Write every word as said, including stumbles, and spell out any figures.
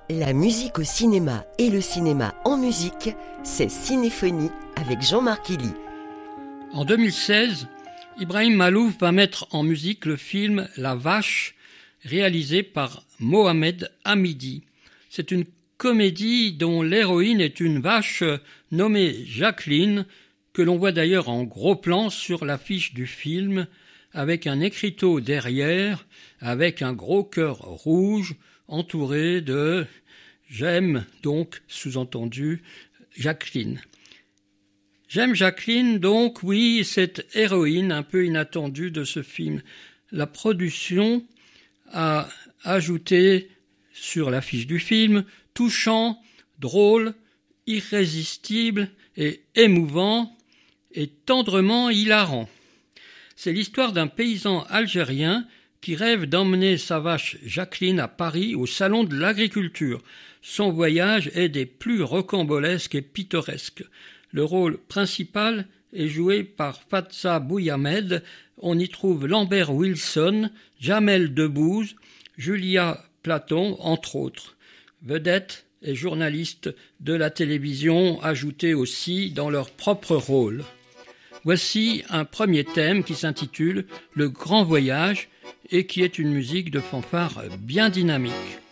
La musique au cinéma et le cinéma en musique, c'est Cinéphonie avec Jean-Marc Elie. En deux mille seize, Ibrahim Malouf va mettre en musique le film La Vache, réalisé par Mohamed Hamidi. C'est une comédie dont l'héroïne est une vache nommée Jacqueline, que l'on voit d'ailleurs en gros plan sur l'affiche du film, avec un écriteau derrière, avec un gros cœur rouge, entouré de « J'aime » donc, sous-entendu, Jacqueline. J'aime Jacqueline, donc, oui, cette héroïne un peu inattendue de ce film. La production a ajouté sur l'affiche du film « touchant, drôle, irrésistible et émouvant et tendrement hilarant ». C'est l'histoire d'un paysan algérien qui rêve d'emmener sa vache Jacqueline à Paris au salon de l'agriculture. Son voyage est des plus rocambolesques et pittoresques. Le rôle principal est joué par Fatsa Bouyamed. On y trouve Lambert Wilson, Jamel Debbouze, Julia Platon, entre autres. Vedettes et journalistes de la télévision ajoutés aussi dans leur propre rôle. Voici un premier thème qui s'intitule « Le Grand Voyage » et qui est une musique de fanfare bien dynamique.